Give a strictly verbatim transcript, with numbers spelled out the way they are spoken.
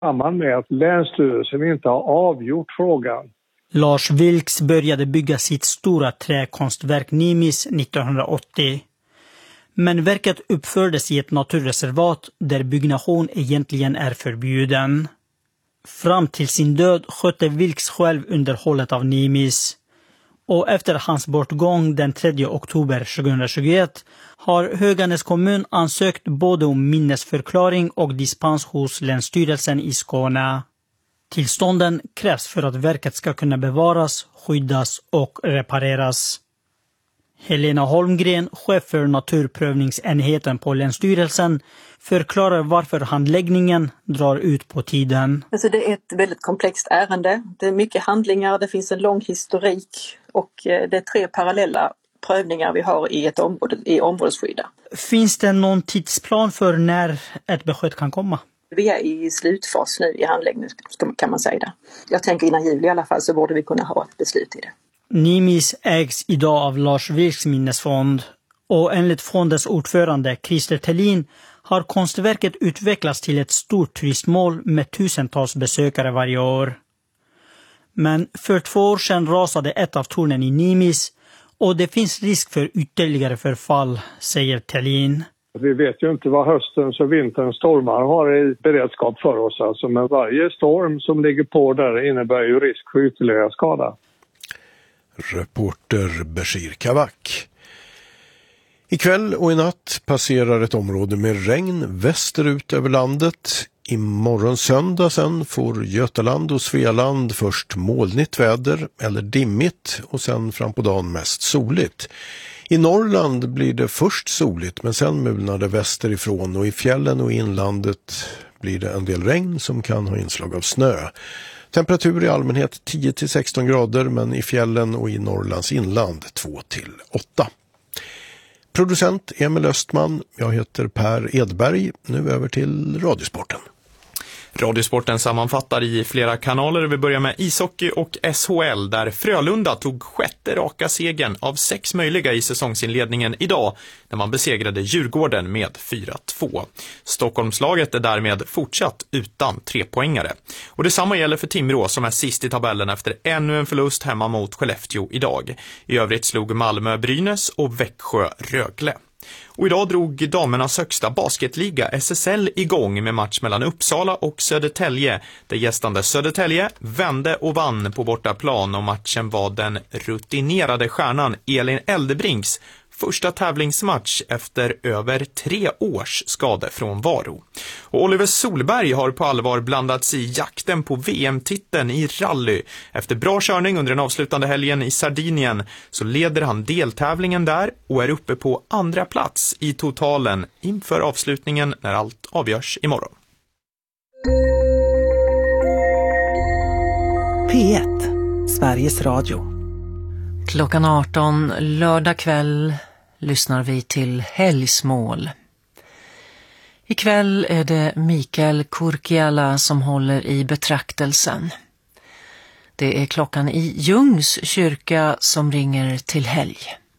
Samman med att Länsstyrelsen inte har avgjort frågan. Lars Vilks började bygga sitt stora träkonstverk Nimis nittonhundraåttio. Men verket uppfördes i ett naturreservat där byggnation egentligen är förbjuden. Fram till sin död skötte Vilks själv underhållet av Nimis. Och efter hans bortgång den tredje oktober tjugohundratjugoett har Höganäs kommun ansökt både om minnesförklaring och dispens hos Länsstyrelsen i Skåne. Tillstånden krävs för att verket ska kunna bevaras, skyddas och repareras. Helena Holmgren, chef för naturprövningsenheten på Länsstyrelsen, förklarar varför handläggningen drar ut på tiden. Alltså det är ett väldigt komplext ärende. Det är mycket handlingar, det finns en lång historik och det är tre parallella prövningar vi har i ett område, i områdesskydda. Finns det någon tidsplan för när ett besked kan komma? Vi är i slutfas nu i handläggningen kan man säga det. Jag tänker innan jul i alla fall så borde vi kunna ha ett beslut i det. Nimis ägs idag av Lars Vilks minnesfond och enligt fondens ordförande Christer Tellin har konstverket utvecklats till ett stort turistmål med tusentals besökare varje år. Men för två år sedan rasade ett av tornen i Nimis och det finns risk för ytterligare förfall, säger Tellin. Vi vet ju inte vad höstens och vinterns stormar har i beredskap för oss. Alltså, men varje storm som ligger på där innebär ju risk för ytterligare skada. Reporter Bashir Kavak. Ikväll och i natt passerar ett område med regn västerut över landet. Imorgon söndag sen får Götaland och Svealand först molnigt väder eller dimmigt och sen fram på dagen mest soligt. I Norrland blir det först soligt men sen mulnar det västerifrån och i fjällen och inlandet blir det en del regn som kan ha inslag av snö. Temperatur i allmänhet tio till sexton grader men i fjällen och i Norrlands inland två till åtta. Producent Emil Östman, jag heter Per Edberg. Nu över till Radiosporten. Radiosporten sammanfattar i flera kanaler. Vi börjar med ishockey och S H L där Frölunda tog sjätte raka segern av sex möjliga i säsongsinledningen idag när man besegrade Djurgården med fyra två. Stockholmslaget är därmed fortsatt utan trepoängare. Och detsamma gäller för Timrå som är sist i tabellen efter ännu en förlust hemma mot Skellefteå idag. I övrigt slog Malmö Brynäs och Växjö Rögle. Och idag drog damernas högsta basketliga S S L igång med match mellan Uppsala och Södertälje. Där gästande Södertälje vände och vann på bortaplan och matchen var den rutinerade stjärnan Elin Eldebrinks första tävlingsmatch efter över tre års skadefrånvaro. Och Oliver Solberg har på allvar blandats i jakten på V M-titeln i rally. Efter bra körning under den avslutande helgen i Sardinien så leder han deltävlingen där och är uppe på andra plats i totalen inför avslutningen när allt avgörs imorgon. P ett, Sveriges Radio. Klockan arton lördag kväll lyssnar vi till Helgsmål. Ikväll är det Mikael Kurkiala som håller i betraktelsen. Det är klockan i Ljungs kyrka som ringer till helg.